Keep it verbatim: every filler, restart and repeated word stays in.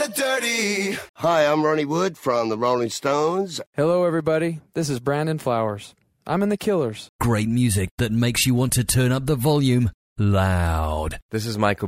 get dirty. Hi, I'm Ronnie Wood from the Rolling Stones. Hello, everybody. This is Brandon Flowers. I'm in the Killers. Great music that makes you want to turn up the volume loud. This is Michael